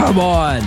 Come on.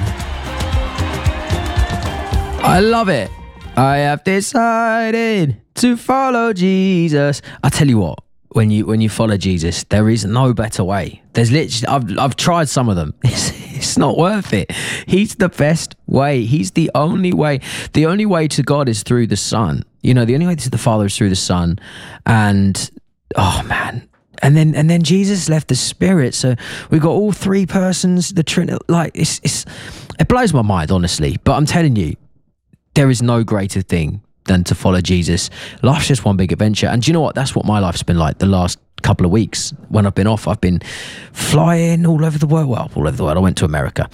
I love it. I have decided to follow Jesus. I tell you what, when you follow Jesus, there is no better way. There's literally, I've tried some of them. It's not worth it. He's the best way. He's the only way. The only way to God is through the Son. You know, the only way to the Father is through the Son. And oh man. And then Jesus left the Spirit. So we've got all three persons, the Trinity. Like it blows my mind, honestly. But I'm telling you, there is no greater thing than to follow Jesus. Life's just one big adventure. And do you know what? That's what my life's been like the last couple of weeks. When I've been off, I've been flying all over the world. Well, all over the world. I went to America.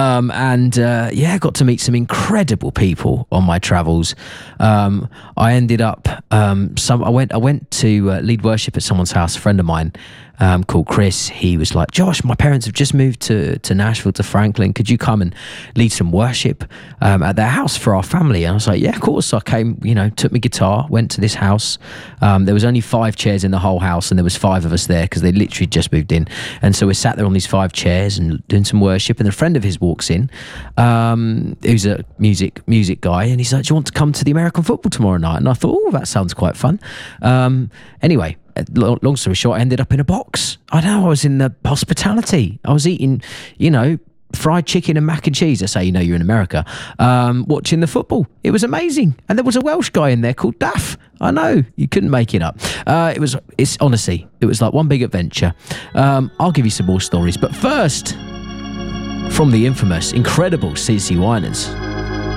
I got to meet some incredible people on my travels. I ended up, I went to lead worship at someone's house, a friend of mine, called Chris. He was like, Josh, my parents have just moved to Nashville, to Franklin. Could you come and lead some worship at their house for our family? And I was like, yeah, of course. So I came, took my guitar, went to this house. There was only 5 chairs in the whole house, and there was 5 of us there because they literally just moved in. And so we sat there on these 5 chairs and doing some worship. And a friend of his walks in, who's a music guy, and he's like, do you want to come to the American football tomorrow night? And I thought, oh, that sounds quite fun. Anyway, long story short, I ended up in a box. I was in the hospitality. I was eating, fried chicken and mac and cheese. That's how you know you're in America. Watching the football. It was amazing. And there was a Welsh guy in there called Daff. I know, you couldn't make it up. Honestly, it was like one big adventure. I'll give you some more stories. But first, from the infamous, incredible CeCe Winans.